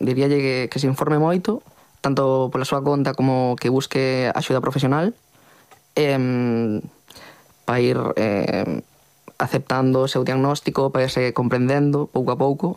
diríalle que se informe moito, tanto pola súa conta como que busque axuda profesional, para ir aceptando o seu diagnóstico, para irse comprendendo pouco a pouco.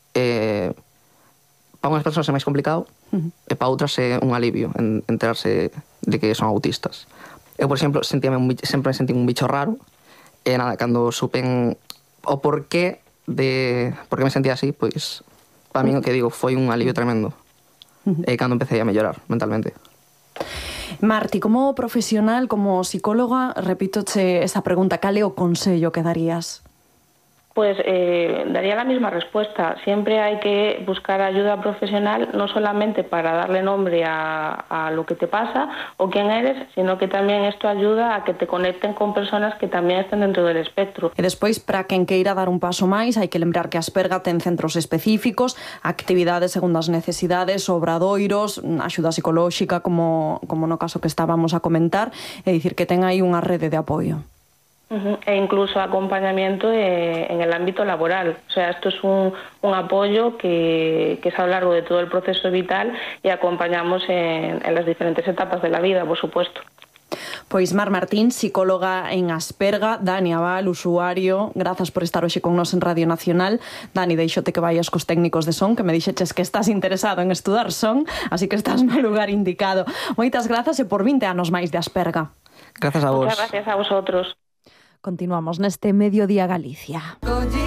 Para unhas persoas é máis complicado, e para outras é un alivio enterarse de que son autistas. Eu, por exemplo, sempre me sentí un bicho raro, e nada, cando supen o porqué por que me sentía así, pois, para mí o que digo, foi un alivio tremendo. E cando empecé a mellorar mentalmente. Marti, como profesional, como psicóloga, repítoche esa pregunta, cal é o consello que darías? Pues daría la misma respuesta. Siempre hay que buscar ayuda profesional, no solamente para darle nombre a lo que te pasa o quién eres, sino que también esto ayuda a que te conecten con personas que también estén dentro del espectro. E despois, para quen queira dar un paso máis, hai que lembrar que Asperga ten centros específicos, actividades segundo as necesidades, obradoiros, axuda psicolóxica, como no caso que estábamos a comentar, é dicir, que ten aí unha rede de apoio. E incluso acompañamiento en el ámbito laboral. O sea, esto es un apoyo que es a lo largo de todo el proceso vital y acompañamos en las diferentes etapas de la vida, por supuesto. Pois Mar Martín, psicóloga en Asperga, Dani Abal, usuario, grazas por estar hoxe con nos en Radio Nacional. Dani, deixote que vayas cos técnicos de son, que me dixeches que estás interesado en estudar son, así que estás no lugar indicado. Moitas grazas e por 20 anos máis de Asperga. Grazas a vos. Muchas gracias a vosotros. Continuamos neste Mediodía Galicia.